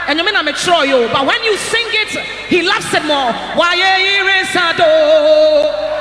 and you mean I'm a you, but when you sing it, he loves it more. Why